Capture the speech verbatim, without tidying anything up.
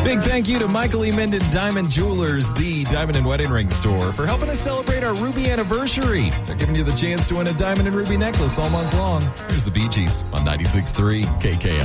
Big thank you to Michael E. Minden Diamond Jewelers, the diamond and wedding ring store, for helping us celebrate our Ruby anniversary. They're giving you the chance to win a diamond and ruby necklace all month long. Here's the Bee Gees on ninety-six point three K K L.